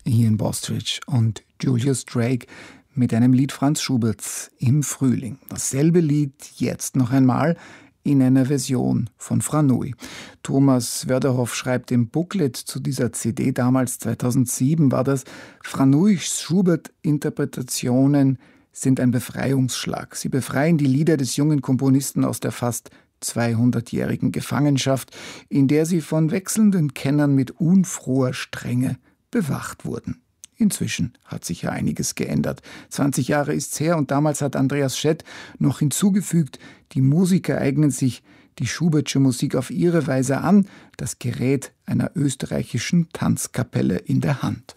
Ian Bostridge und Julius Drake mit einem Lied Franz Schuberts im Frühling. Dasselbe Lied jetzt noch einmal in einer Version von Franui. Thomas Wörderhoff schreibt im Booklet zu dieser CD, damals 2007 war das: Franuis Schubert-Interpretationen sind ein Befreiungsschlag. Sie befreien die Lieder des jungen Komponisten aus der fast 200-jährigen Gefangenschaft, in der sie von wechselnden Kennern mit unfroher Strenge bewacht wurden. Inzwischen hat sich ja einiges geändert. 20 Jahre ist's her und damals hat Andreas Schett noch hinzugefügt, die Musiker eignen sich die Schubertsche Musik auf ihre Weise an, das Gerät einer österreichischen Tanzkapelle in der Hand.